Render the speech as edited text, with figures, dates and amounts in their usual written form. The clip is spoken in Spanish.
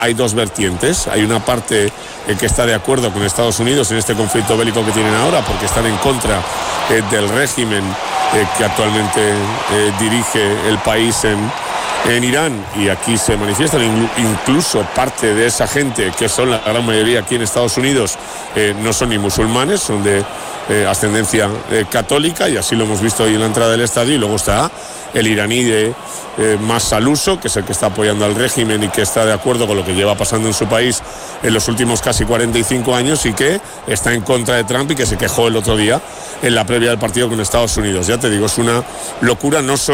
hay dos vertientes. Hay una parte que está de acuerdo con Estados Unidos en este conflicto bélico que tienen ahora, porque están en contra del régimen que actualmente dirige el país en Irán, y aquí se manifiestan incluso parte de esa gente, que son la gran mayoría aquí en Estados Unidos, no son ni musulmanes, son de ascendencia católica, y así lo hemos visto hoy en la entrada del estadio. Y luego está el iraní de más al uso, que es el que está apoyando al régimen y que está de acuerdo con lo que lleva pasando en su país en los últimos casi 45 años y que está en contra de Trump y que se quejó el otro día en la previa del partido con Estados Unidos. Ya te digo, es una locura, no solo